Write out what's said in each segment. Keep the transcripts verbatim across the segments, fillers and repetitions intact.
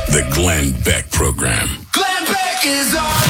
The Glenn Beck Program. Glenn Beck is on.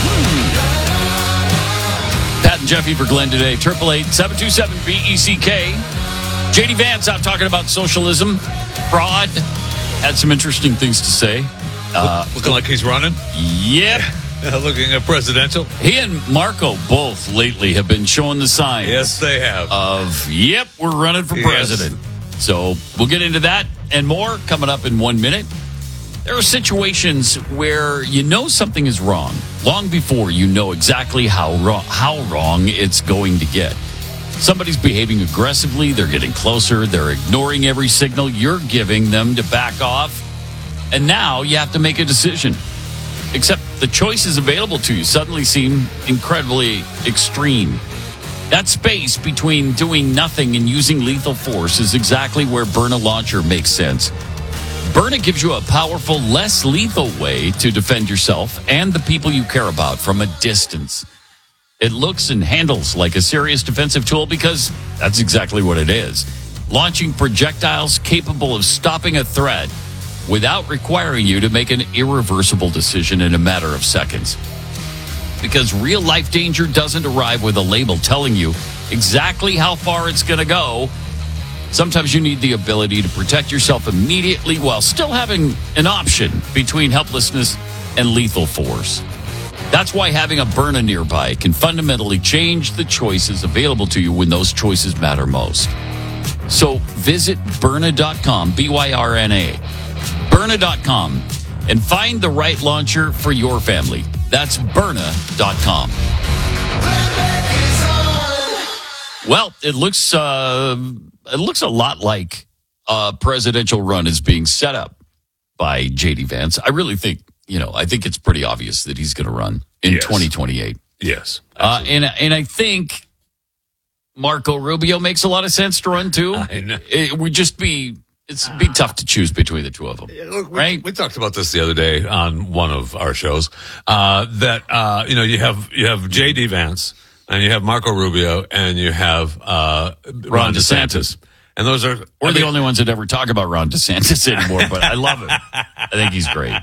Pat and Jeffy for Glenn today. triple eight seven two seven B E C K. J D Vance out talking about socialism, fraud. Had some interesting things to say. Uh, Looking like he's running? Yep. Looking at presidential? He and Marco both lately have been showing the signs. Yes, they have. Of, yep, we're running for Yes. president. So we'll get into that and more coming up in one minute. There are situations where you know something is wrong long before you know exactly how wrong, how wrong it's going to get. Somebody's behaving aggressively. They're getting closer. They're ignoring every signal you're giving them to back off. And now you have to make a decision. Except the choices available to you suddenly seem incredibly extreme. That space between doing nothing and using lethal force is exactly where Burn a Launcher makes sense. Burn It gives you a powerful, less lethal way to defend yourself and the people you care about from a distance. It looks and handles like a serious defensive tool because that's exactly what it is. Launching projectiles capable of stopping a threat without requiring you to make an irreversible decision in a matter of seconds. Because real life danger doesn't arrive with a label telling you exactly how far it's going to go. Sometimes you need the ability to protect yourself immediately while still having an option between helplessness and lethal force. That's why having a Byrna nearby can fundamentally change the choices available to you when those choices matter most. So visit Byrna dot com, B Y R N A, Byrna dot com, and find the right launcher for your family. That's Byrna dot com. Well, it looks uh, it looks a lot like a presidential run is being set up by J D Vance. I really think, you know, I think it's pretty obvious that he's going to run in Yes. twenty twenty-eight. Yes. Uh, and and I think Marco Rubio makes a lot of sense to run too. I know. It would just be it's be tough to choose between the two of them, Look, we, right? we talked about this the other day on one of our shows. Uh, that uh, you know, you have you have J D Vance and you have Marco Rubio and you have uh, Ron, Ron DeSantis. DeSantis. and those are We're I the mean, only ones that ever talk about Ron DeSantis anymore, but I love him. I think he's great.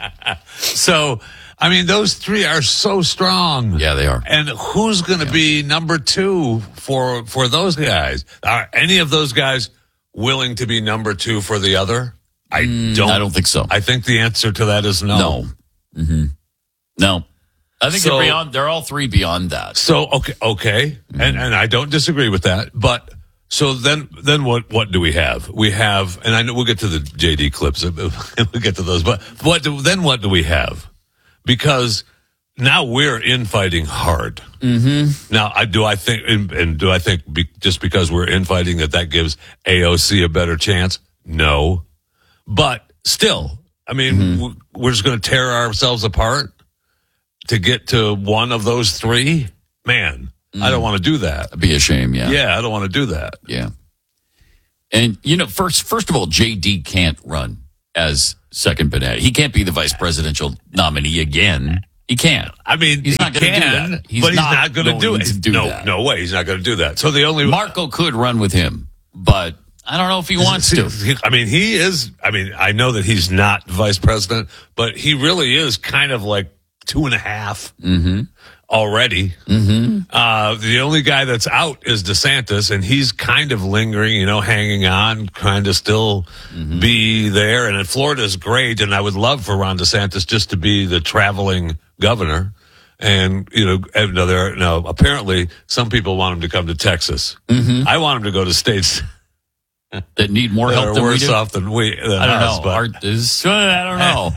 So, I mean, those three are so strong. Yeah, they are. And who's going to be number two for for those guys? Are any of those guys willing to be number two for the other? I don't. I don't think so. I think the answer to that is no. No. Mm-hmm. No. I think So- they're beyond. They're all three beyond that. So okay, okay, Mm-hmm. and and I don't disagree with that. But so then then what what do we have? We have, and I know we'll get to the J D clips. We'll get to those. But what do, then? What do we have? Because now we're infighting hard. Mm-hmm. Now, I do I think, and, and do I think be, just because we're infighting that that gives A O C a better chance? No, but still, I mean, Mm-hmm. w- we're just going to tear ourselves apart to get to one of those three. Man, I don't want to do that. It'd be a shame. Yeah. Yeah, I don't want to do that. Yeah. And, you know, first, first of all, J D can't run as second banana. He can't be the vice presidential nominee again. He can't. I mean, He's he not gonna do can, that. He's but he's not not going to do going it. to do no, that. no way. He's not going to do that. So the only Marco could run with him, but I don't know if he wants to. I mean, he is. I mean, I know that he's not vice president, but he really is kind of like two and a half already. Mm-hmm. Uh, the only guy that's out is DeSantis, and he's kind of lingering, you know, hanging on, kind of still be there. And Florida's great, and I would love for Ron DeSantis just to be the traveling governor. And, you know, and no, there, no, apparently some people want him to come to Texas. Mm-hmm. I want him to go to states That need more that help are than we worse do. off than we. Than I don't us, know. but- Art is, I don't know.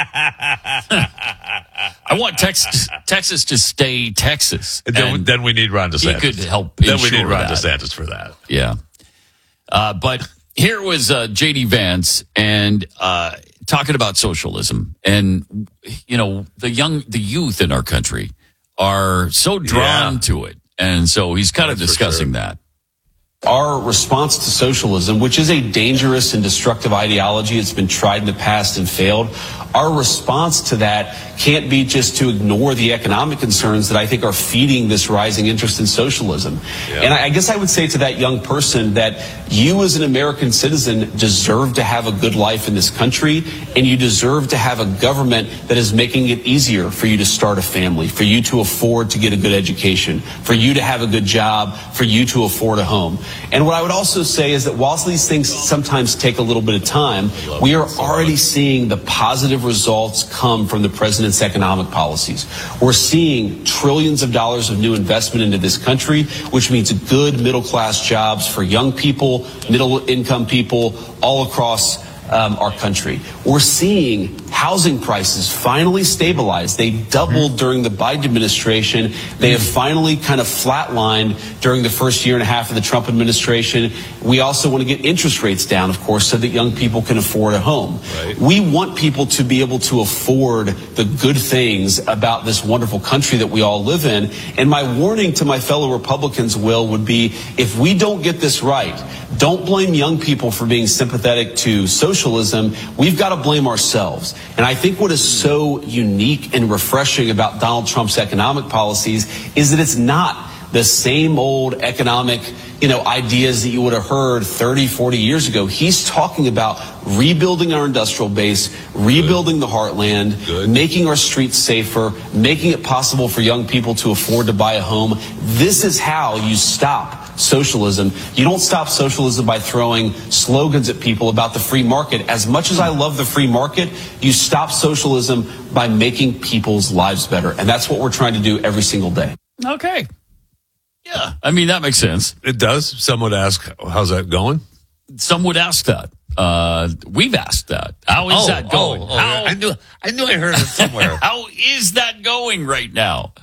I want Texas, Texas to stay Texas. Then, And then we need Ron DeSantis. he could help Then we ensure need Ron that. DeSantis for that. Yeah. Uh, but here was uh, J D Vance and uh, talking about socialism. And, you know, the young, the youth in our country are so drawn Yeah. to it. And so he's kind of That's for discussing sure. that. Our response to socialism, which is a dangerous and destructive ideology, it's been tried in the past and failed. Our response to that can't be just to ignore the economic concerns that I think are feeding this rising interest in socialism. Yeah. And I guess I would say to that young person that you as an American citizen deserve to have a good life in this country, and you deserve to have a government that is making it easier for you to start a family, for you to afford to get a good education, for you to have a good job, for you to afford a home. And what I would also say is that whilst these things sometimes take a little bit of time, we are already seeing the positive results come from the president's economic policies. We're seeing trillions of dollars of new investment into this country, which means good middle-class jobs for young people, middle-income people all across Um, our country. We're seeing housing prices finally stabilize. They doubled during the Biden administration. They have finally kind of flatlined during the first year and a half of the Trump administration. We also want to get interest rates down, of course, so that young people can afford a home. Right. We want people to be able to afford the good things about this wonderful country that we all live in. And my warning to my fellow Republicans, Will, would be if we don't get this right, don't blame young people for being sympathetic to socialism. We've got to blame ourselves. And I think what is so unique and refreshing about Donald Trump's economic policies is that it's not the same old economic, you know, ideas that you would have heard thirty, forty years ago. He's talking about rebuilding our industrial base, rebuilding Good. the heartland, Good. making our streets safer, making it possible for young people to afford to buy a home. This is how you stop socialism. You don't stop socialism by throwing slogans at people about the free market. As much as I love the free market, you stop socialism by making people's lives better. And that's what we're trying to do every single day. Okay. Yeah. I mean, that makes sense. It does. Some would ask, how's that going? Some would ask that. Uh, we've asked that. How is oh, that going? Oh, oh, how, I knew, I knew I heard it somewhere. How is that going right now?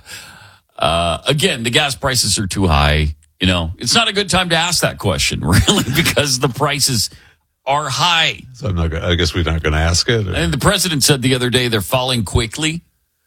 Uh, again, the gas prices are too high. You know, it's not a good time to ask that question, really, because the prices are high. So I'm not. I guess we're not going to ask it. Or? And the president said the other day they're falling quickly.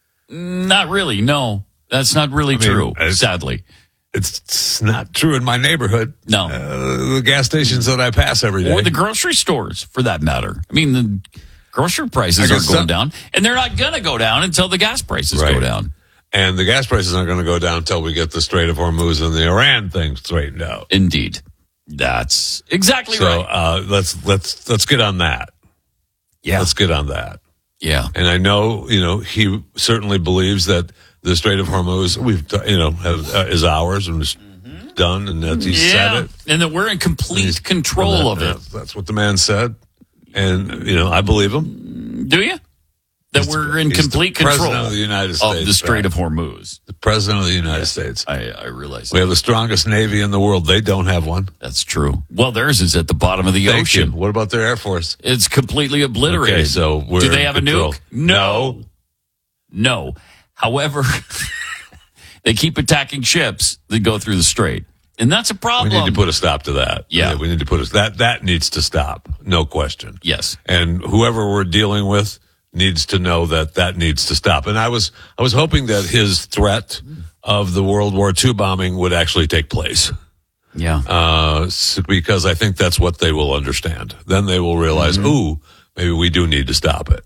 Not really. No, that's not really I mean, true. It's, sadly, it's, it's not true in my neighborhood. No, uh, the gas stations that I pass every day, or the grocery stores, for that matter. I mean, the grocery prices are going some, down, and they're not going to go down until the gas prices right. go down. And the gas prices aren't going to go down until we get the Strait of Hormuz and the Iran thing straightened out. Indeed, that's exactly so, right. So uh, let's let's let's get on that. Yeah, let's get on that. Yeah, and I know you know he certainly believes that the Strait of Hormuz we've you know have, uh, is ours and is mm-hmm. done, and that he yeah. said it, and that we're in complete control that, of it. That's what the man said, and you know I believe him. Do you? That he's we're in the, complete the control president of the United States, of the Strait right? of Hormuz. The president of the United yes, States. I, I realize we that. have the strongest Navy in the world. They don't have one. That's true. Well, theirs is at the bottom of the Thank ocean. You. What about their Air Force? It's completely obliterated. Okay, so we're do they have control. a nuke? No. No. However, they keep attacking ships that go through the strait. And that's a problem. We need to put a stop to that. Yeah. We need to put a, that, that needs to stop. No question. Yes. And whoever we're dealing with needs to know that that needs to stop. And I was, I was hoping that his threat of the World War Two bombing would actually take place. Yeah. Uh, because I think that's what they will understand. Then they will realize, mm-hmm. ooh, maybe we do need to stop it.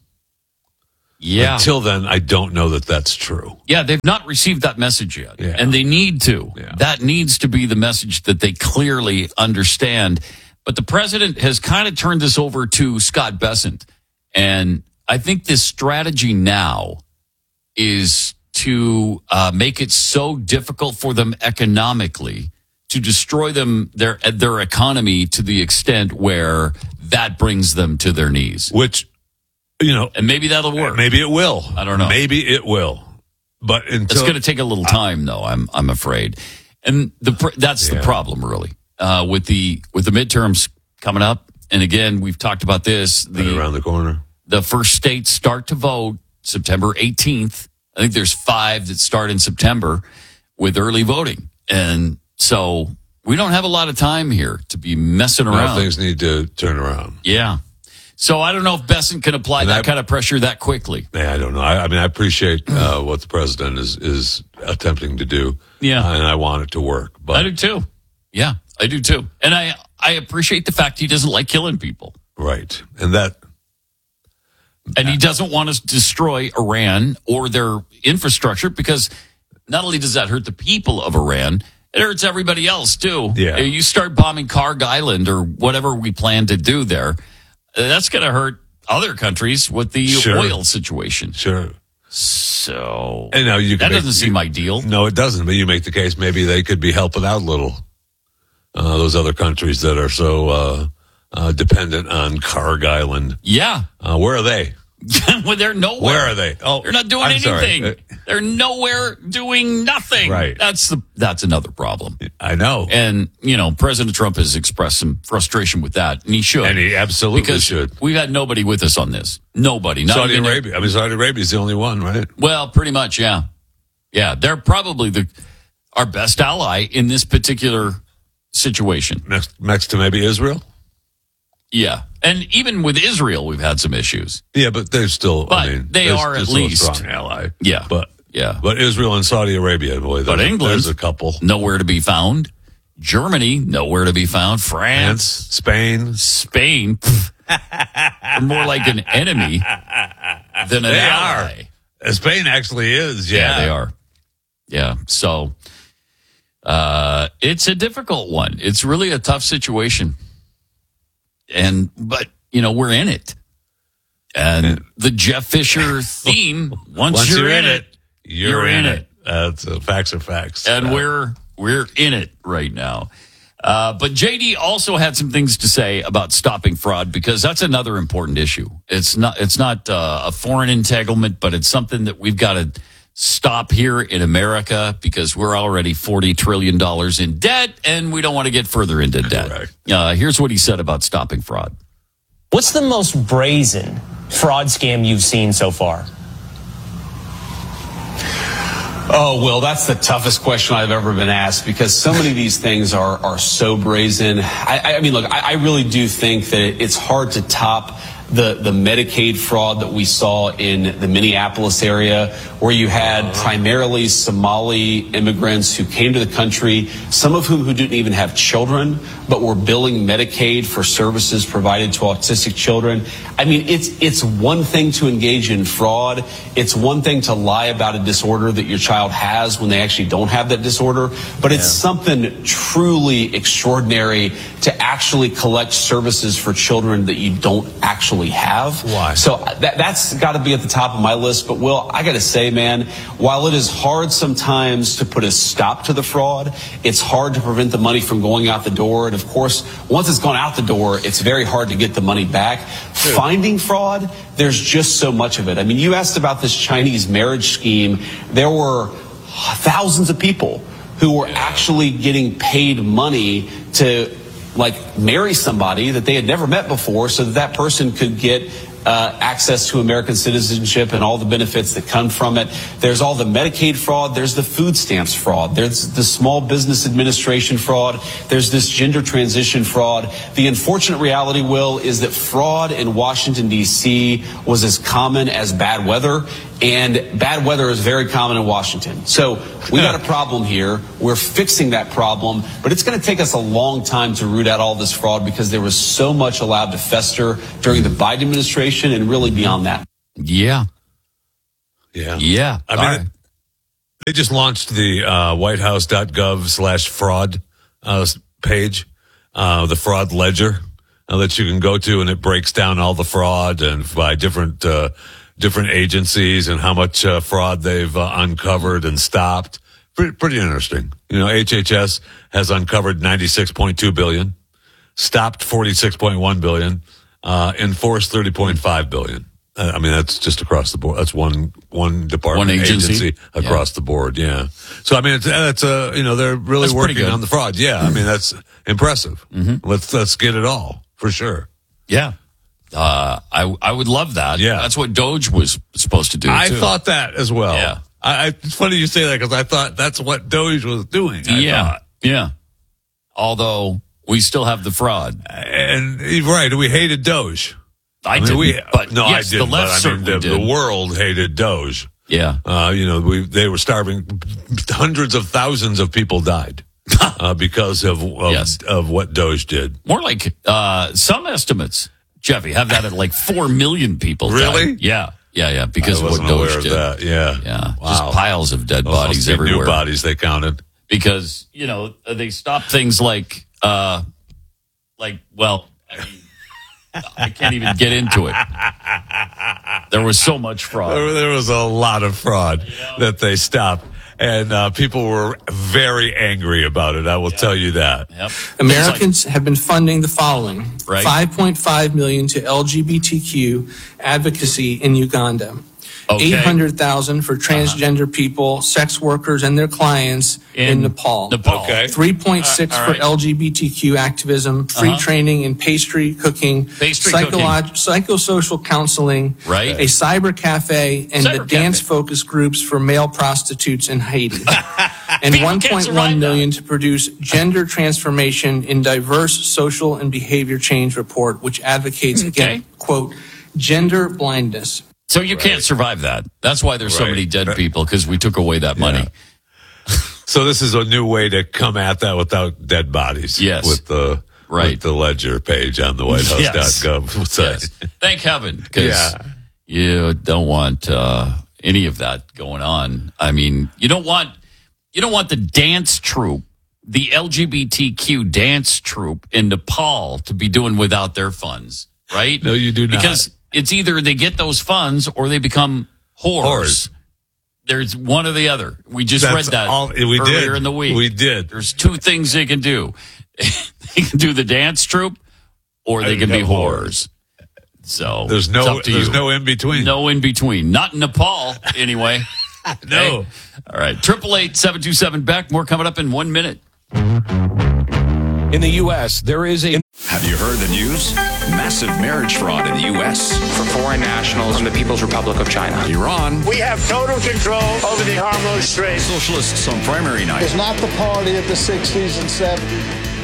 Yeah. Until then, I don't know that that's true. Yeah, they've not received that message yet. Yeah. And they need to. Yeah. That needs to be the message that they clearly understand. But the president has kind of turned this over to Scott Bessent. And I think this strategy now is to uh, make it so difficult for them economically to destroy them their their economy to the extent where that brings them to their knees. Which, you know, and maybe that'll work. Maybe it will. I don't know. Maybe it will. But until, it's going to take a little time, though. I'm I'm afraid, and the that's yeah. the problem really uh, with the with the midterms coming up. And again, we've talked about this. The right around the corner. The first states start to vote September eighteenth. I think there's five that start in September with early voting. And so we don't have a lot of time here to be messing around. No, things need to turn around. Yeah. So I don't know if Bessent can apply and that I, kind of pressure that quickly. Yeah, I don't know. I, I mean, I appreciate uh, what the president is, is attempting to do. Yeah. Uh, and I want it to work. But I do too. Yeah. I do too. And I, I appreciate the fact he doesn't like killing people. Right. And that. And he doesn't want to destroy Iran or their infrastructure because not only does that hurt the people of Iran, it hurts everybody else too. Yeah. You start bombing Karg Island or whatever we plan to do there, that's going to hurt other countries with the Sure. oil situation. Sure. So And now you can that make- doesn't seem ideal. No, it doesn't. But you make the case maybe they could be helping out a little. Uh, those other countries that are so uh, uh, dependent on Karg Island. Yeah. Uh, where are they? Well, they're nowhere. Where are they? Oh, They're not doing I'm sorry. anything. Uh, They're nowhere doing nothing. Right. That's the that's another problem. I know. And, you know, President Trump has expressed some frustration with that, and he should. And he absolutely because should. We've had nobody with us on this. Nobody. Not Saudi even Arabia. I mean, Saudi Arabia's the only one, right? Well, pretty much, yeah. Yeah, they're probably the our best ally in this particular situation. Next, next to maybe Israel. Yeah. And even with Israel, we've had some issues. Yeah, but they're still. But I mean, they they're- are they're at still a least- strong ally. Yeah. But Yeah. but Israel and Saudi Arabia, boy, But there's, England, there's a couple. nowhere to be found. Germany, nowhere to be found. France, France, Spain. Spain, pff, they're more like an enemy than an They ally. are. Spain actually is. Yeah, Yeah, they are. Yeah, so uh, it's a difficult one. It's really a tough situation, and but you know we're in it. And the Jeff Fisher theme: once, Once you're, in it, you're, you're in in it. That's uh, facts are facts. and Uh, we're we're in it right now. Uh, but J D also had some things to say about stopping fraud because that's another important issue. It's not it's not uh, a foreign entanglement, but it's something that we've got to stop here in America because we're already forty trillion dollars in debt, and we don't want to get further into debt. Correct. Uh, here's what he said about stopping fraud. What's the most brazen fraud scam you've seen so far? Oh, Will, that's the toughest question I've ever been asked because so many of these things are are so brazen. I, I mean, look, I, I really do think that it's hard to top the, the Medicaid fraud that we saw in the Minneapolis area, where you had primarily Somali immigrants who came to the country, some of whom who didn't even have children, but were billing Medicaid for services provided to autistic children. I mean, it's it's one thing to engage in fraud. It's one thing to lie about a disorder that your child has when they actually don't have that disorder. But it's something truly extraordinary to actually collect services for children that you don't actually have. Why? So that, that's got to be at the top of my list. But, Will, I got to say, man, while it is hard sometimes to put a stop to the fraud, it's hard to prevent the money from going out the door. And, of course, once it's gone out the door, it's very hard to get the money back. Sure. Finding fraud, there's just so much of it. I mean, you asked about this Chinese marriage scheme. There were thousands of people who were actually getting paid money to like marry somebody that they had never met before so that that person could get uh, access to American citizenship and all the benefits that come from it. There's all the Medicaid fraud. There's the food stamps fraud. There's the Small Business Administration fraud. There's this gender transition fraud. The unfortunate reality, Will, is that fraud in Washington, D C was as common as bad weather. And bad weather is very common in Washington. So we got a problem here. We're fixing that problem, but it's going to take us a long time to root out all this fraud because there was so much allowed to fester during the Biden administration and really beyond that. Yeah. Yeah. Yeah. I mean, All right. they just launched the uh, whitehouse.gov slash fraud uh, page, uh, the fraud ledger uh, that you can go to, and it breaks down all the fraud and by different uh, different agencies and how much uh, fraud they've uh, uncovered and stopped. Pretty, pretty interesting. You know, H H S has uncovered ninety-six point two billion, stopped forty-six point one billion, uh, enforced thirty point five billion. Uh, I mean, that's just across the board. That's one one department, One agency? across Yeah. the board. Yeah. So I mean, it's that's uh, you know they're really That's pretty working good. on the fraud. Yeah. I mean, that's impressive. Mm-hmm. Let's let's get it all for sure. Yeah. Uh, I I would love that. Yeah. That's what Doge was supposed to do, I too. thought that as well. Yeah. I, I, it's funny you say that because I thought that's what Doge was doing. I yeah. thought. Yeah. Although we still have the fraud. And right, we hated Doge. I, I mean, didn't, we, but no, yes, I didn't. the left but I mean, certainly the, did. the world hated Doge. Yeah. Uh, you know, we they were starving. Hundreds of thousands of people died. uh, because of of, Yes. of what Doge did. More like uh, some estimates, Jeffy, have that at like four million people. Really? died. Yeah. Yeah, yeah. Because I of what wasn't aware Doge of did. that. Yeah. Yeah. Wow. Just piles of dead Those must bodies be everywhere. New bodies they counted. Because, you know, they stopped things like, uh, like, well, I mean, I can't even get into it. There was so much fraud. There, there was a lot of fraud that they stopped. And uh, people were very angry about it. I will tell you that. Yep. Americans have been funding the following: Right. five point five million dollars to L G B T Q advocacy in Uganda, Okay. eight hundred thousand dollars for transgender people, sex workers, and their clients in, In Nepal. Nepal. Okay. three point six Uh, all for right. L G B T Q activism, free Uh-huh. training in pastry cooking, Pastry psycholo- psychosocial counseling, Right. a cyber cafe, and Cyber the cafe. dance focus groups for male prostitutes in Haiti. And People one can't point survive one that. million to produce gender transformation in diverse social and behavior change report, which advocates Okay. against, quote, gender blindness. So you can't survive that. That's why there's so Right. many dead people, because we took away that money. So this is a new way to come at that without dead bodies. Yes. With the Right. with the ledger page on the white house dot gov website. Yes. Thank heaven, because Yeah. you don't want uh, any of that going on. I mean, you don't want you don't want the dance troupe, the L G B T Q dance troupe in Nepal to be doing without their funds, right? No, you do not. Because it's either they get those funds or they become whores. Whores. There's one or the other. We just That's read that all- we earlier did. in the week. We did. There's two things they can do. They can do the dance troupe, or they And can be no whores. So There's it's no up to there's you. no in between. No in between. Not in Nepal, anyway. No. Okay? All right. Triple eight seven two seven Beck. More coming up in one minute. In the U S, there is a Have you heard the news? Massive marriage fraud in the U S For foreign nationals from the People's Republic of China. Iran, We have total control over the Hormuz Strait. socialists on primary night. It's not the party of the sixties and seventies.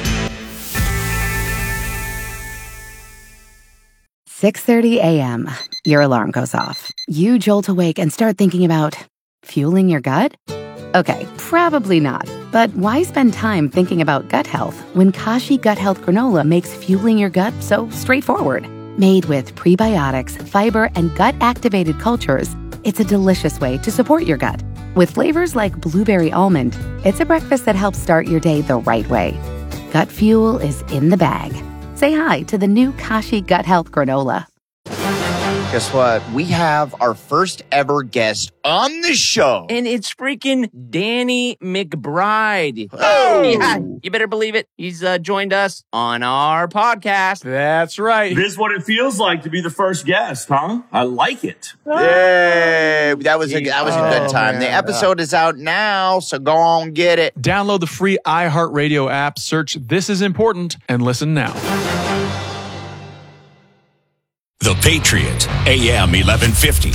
six thirty a.m. Your alarm goes off. You jolt awake and start thinking about fueling your gut? Okay, probably not. But why spend time thinking about gut health when Kashi Gut Health Granola makes fueling your gut so straightforward? Made with prebiotics, fiber, and gut-activated cultures, it's a delicious way to support your gut. With flavors like blueberry almond, it's a breakfast that helps start your day the right way. Gut fuel is in the bag. Say hi to the new Kashi Gut Health Granola. Guess what? We have our first ever guest on the show. And it's freaking Danny McBride. Oh! Yeah, you better believe it. He's uh, joined us on our podcast. That's right. This is what it feels like to be the first guest, huh? I like it. Yay! That was a that was a good Oh, time. man. The episode is out now, so go on get it. Download the free iHeartRadio app, search This Is Important, and listen now. The Patriot, A M eleven fifty.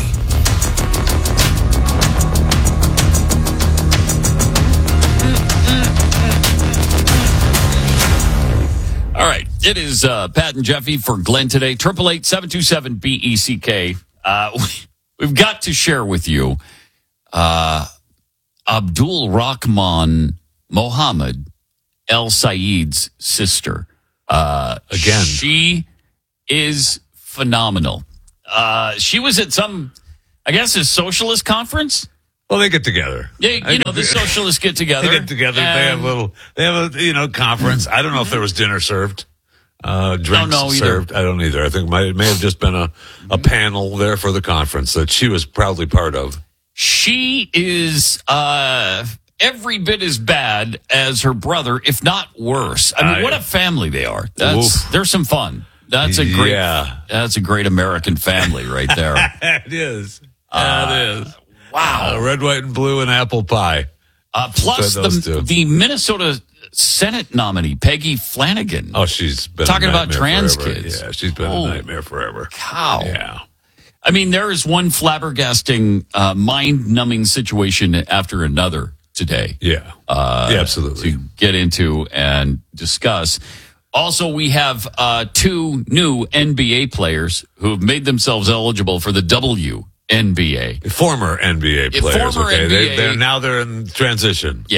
All right. It is uh, Pat and Jeffy for Glenn today. Triple eight seven two seven B E C K. Uh, we've got to share with you uh, Abdul Rahman Mohammed El Sayed's sister. Uh, Again. She is phenomenal. Uh, she was at some, I guess, a socialist conference. Well, they get together. Yeah, you know, the socialists get together. They get together. They have and- a little. They have a you know conference. I don't know if there was dinner served, uh, drinks know either. served. I don't either. I think it might, it may have just been a, a panel there for the conference that she was proudly part of. She is uh, every bit as bad as her brother, if not worse. I mean, I- what a family they are. That's Oof. there's some fun. That's a great. Yeah. That's a great American family right there. it is. Yeah, it is. Wow. Uh, red, white, and blue, and apple pie. Uh, plus Said those the two. the Minnesota Senate nominee Peggy Flanagan. Oh, she's been Talking a about nightmare trans forever. kids. Yeah, she's been Oh, a nightmare forever. cow. Yeah. I mean, there is one flabbergasting, uh, mind-numbing situation after another today. Yeah. Uh, yeah, absolutely. To get into and discuss. Also, we have uh, two new N B A players who have made themselves eligible for the W N B A. Former N B A Yeah, players. former okay, N B A. They, they're now they're in transition. Yeah,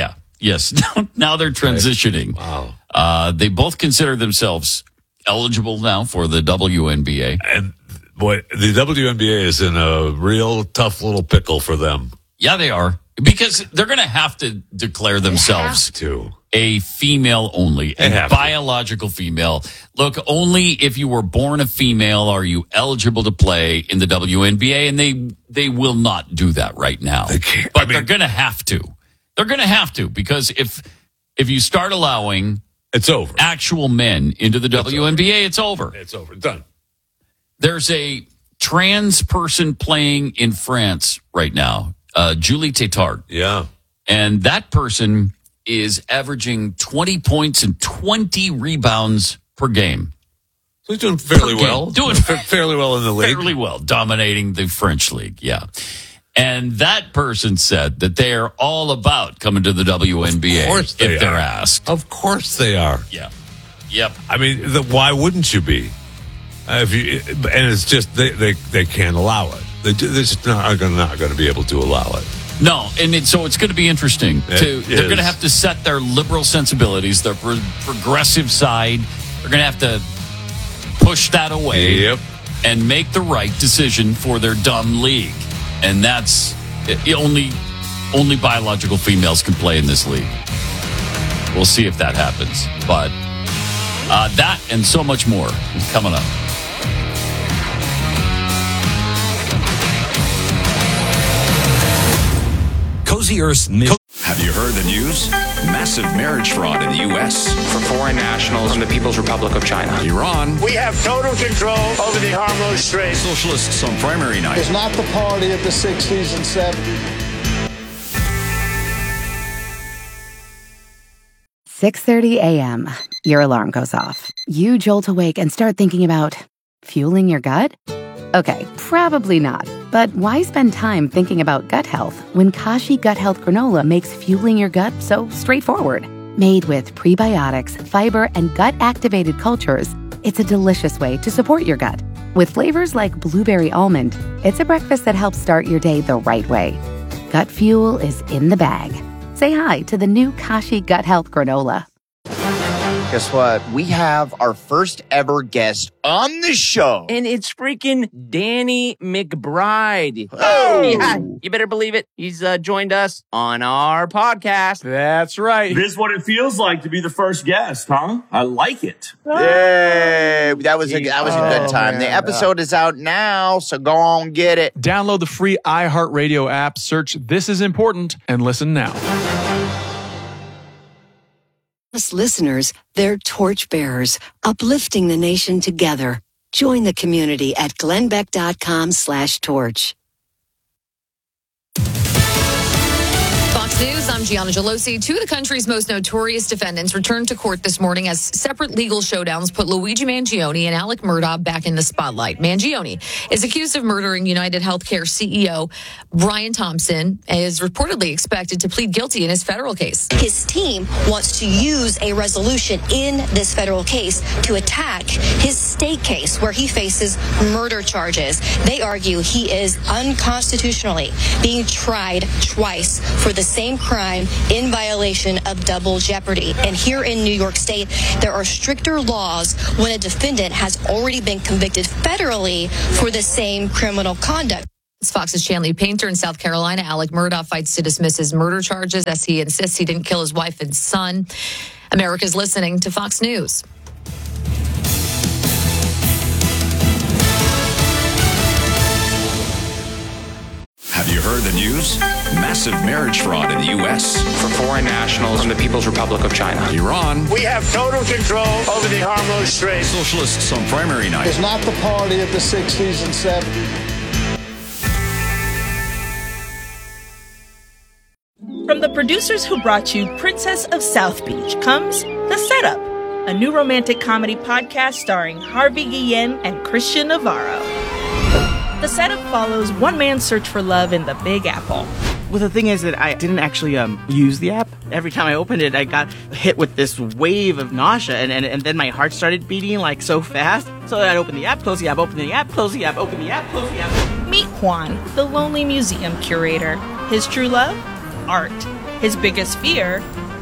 Yes. Now they're transitioning. Wow. Uh, they both consider themselves eligible now for the W N B A. And boy, the W N B A is in a real tough little pickle for them. Yeah, they are. Because they're going to have to declare themselves to. a female only, They a have to. biological female. Look, only if you were born a female are you eligible to play in the W N B A, and they they will not do that right now. They can't. But I mean- they're going to have to. They're going to have to, because if if you start allowing It's over. actual men into the W N B A, it's over. It's over. Done. There's a trans person playing in France right now, uh, Julie Tétard. Yeah. And that person is averaging twenty points and twenty rebounds per game. So he's doing fairly Per game. well. Doing Fa- fairly well in the league. Fairly well, dominating the French league, yeah. And that person said that they are all about coming to the W N B A Of course they if they're are. asked. Of course they are. Yeah. Yep. I mean, the, why wouldn't you be? Uh, if you and it's just they they, they can't allow it. They, they're just not going not going to be able to allow it. No, and it, so it's going to be interesting. It To, they're is. going to have to set their liberal sensibilities, their pro- progressive side. They're going to have to push that away Yep. and make the right decision for their dumb league. And that's it, only only biological females can play in this league. We'll see if that happens. But uh, that and so much more is coming up. Cozy Earth's mission. Have you heard the news? Massive marriage fraud in the U S For foreign nationals from the People's Republic of China. Iran. We have total control over the Hormuz Strait. Socialists on primary night. It's not the party of the sixties and seventies. six thirty a.m. Your alarm goes off. You jolt awake and start thinking about fueling your gut? Okay, probably not. But why spend time thinking about gut health when Kashi Gut Health Granola makes fueling your gut so straightforward? Made with prebiotics, fiber, and gut-activated cultures, it's a delicious way to support your gut. With flavors like blueberry almond, it's a breakfast that helps start your day the right way. Gut fuel is in the bag. Say hi to the new Kashi Gut Health Granola. Guess what? We have our first ever guest on the show. And it's freaking Danny McBride. Oh! Yeah, you better believe it. He's uh, joined us on our podcast. That's right. This is what it feels like to be the first guest, huh? I like it. Yay! That was a that was a good Oh, time. The man. episode is out now, so go on get it. Download the free iHeartRadio app, search This Is Important, and listen now. Listeners, they're torchbearers, uplifting the nation together. Join the community at glenbeck.com slash torch. Fox News, I'm Gianna Gelosi. Two of the country's most notorious defendants returned to court this morning as separate legal showdowns put Luigi Mangione and Alec Murdaugh back in the spotlight. Mangione is accused of murdering United Healthcare C E O Brian Thompson and is reportedly expected to plead guilty in his federal case. His team wants to use a resolution in this federal case to attack his state case where he faces murder charges. They argue he is unconstitutionally being tried twice for the same crime in violation of double jeopardy. And here in New York State, there are stricter laws when a defendant has already been convicted federally for the same criminal conduct. It's Fox's Chanley Painter in South Carolina. Alec Murdaugh fights to dismiss his murder charges as he insists he didn't kill his wife and son. America's listening to Fox News. Have you heard the news? Massive marriage fraud in the U S For foreign nationals from the People's Republic of China. Iran. We have total control over the Hormuz Strait. Socialists on primary night. It's not the party of the sixties and seventies. From the producers who brought you Princess of South Beach comes The Setup, a new romantic comedy podcast starring Harvey Guillen and Christian Navarro. The Setup follows one man's search for love in the Big Apple. Well, the thing is that I didn't actually um, use the app. Every time I opened it, I got hit with this wave of nausea, and, and, and then my heart started beating like so fast. So I'd open the app, close the app, open the app, close the app, open the app, close the app. Meet Juan, the lonely museum curator. His true love? Art. His biggest fear?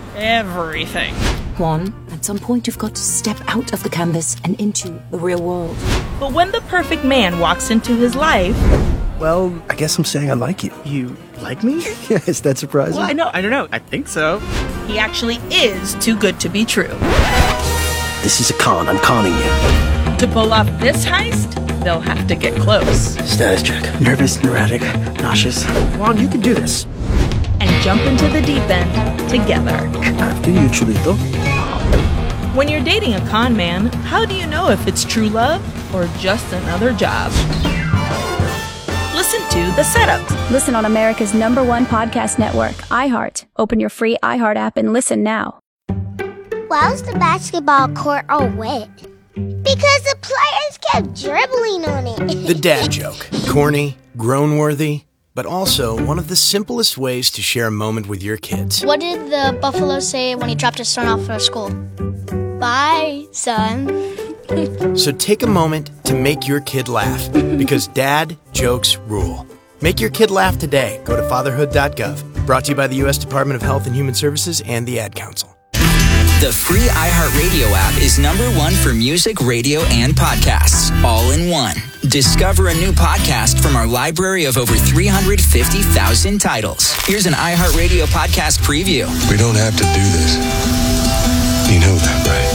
everything. Juan, at some point you've got to step out of the canvas and into the real world. But when the perfect man walks into his life... Well, I guess I'm saying I like you. You like me? Yeah, is that surprising? Well, I know, I don't know. I think so. He actually is too good to be true. This is a con. I'm conning you. To pull off this heist, they'll have to get close. Status check. Nervous, neurotic, nauseous. Juan, you can do this. And jump into the deep end together. After you, Chulito. When you're dating a con man, how do you know if it's true love or just another job? Listen to The Setup. Listen on America's number one podcast network, iHeart. Open your free iHeart app and listen now. Why was the basketball court all wet? Because the players kept dribbling on it. The dad joke. Corny, groan-worthy, but also one of the simplest ways to share a moment with your kids. What did the buffalo say when he dropped his son off at school? Bye, son. So take a moment to make your kid laugh, because dad jokes rule. Make your kid laugh today. Go to fatherhood dot gov. Brought to you by the U S Department of Health and Human Services and the Ad Council. The free iHeartRadio app is number one for music, radio, and podcasts, all in one. Discover a new podcast from our library of over three hundred fifty thousand titles. Here's an iHeartRadio podcast preview. We don't have to do this. You know that, right?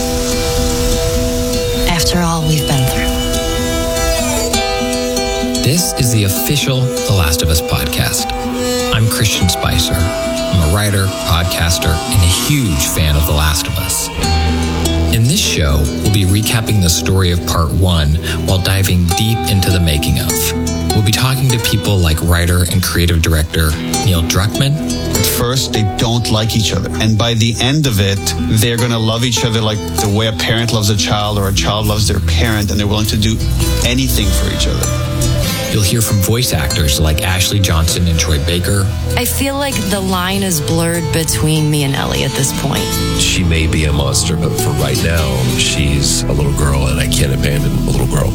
After all we've been through. This is the official The Last of Us podcast. I'm Christian Spicer. I'm a writer, podcaster, and a huge fan of The Last of Us. In this show, we'll be recapping the story of part one while diving deep into the making of. We'll be talking to people like writer and creative director Neil Druckmann. At first, they don't like each other. And by the end of it, they're going to love each other like the way a parent loves a child or a child loves their parent, and they're willing to do anything for each other. You'll hear from voice actors like Ashley Johnson and Troy Baker. I feel like the line is blurred between me and Ellie at this point. She may be a monster, but for right now, she's a little girl, and I can't abandon a little girl.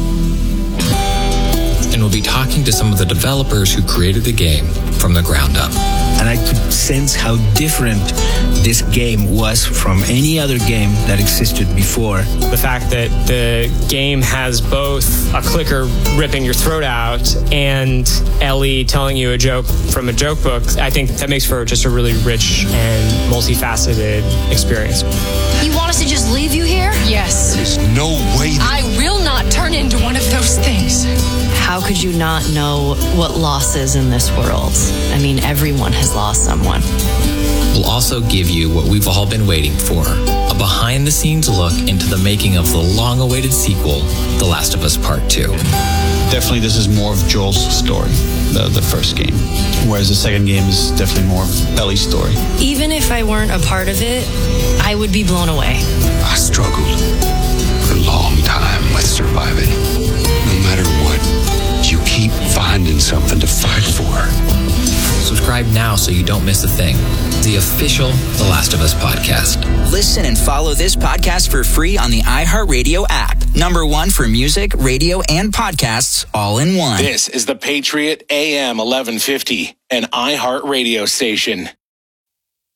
And we'll be talking to some of the developers who created the game from the ground up. And I could sense how different this game was from any other game that existed before. The fact that the game has both a clicker ripping your throat out and Ellie telling you a joke from a joke book, I think that makes for just a really rich and multifaceted experience. You want us to just leave you here? Yes. There's no way that- I will not turn into one of those things. How could you not know what loss is in this world? I mean, everyone has lost someone. We'll also give you what we've all been waiting for, a behind-the-scenes look into the making of the long-awaited sequel, The Last of Us Part two. Definitely this is more of Joel's story, the, the first game, whereas the second game is definitely more of Ellie's story. Even if I weren't a part of it, I would be blown away. I struggled for a long time with surviving. No matter what, you keep finding something to fight for. Subscribe now so you don't miss a thing. The official The Last of Us podcast. Listen and follow this podcast for free on the iHeartRadio app. Number one for music, radio, and podcasts, all in one. This is the Patriot A M eleven fifty, an iHeartRadio station.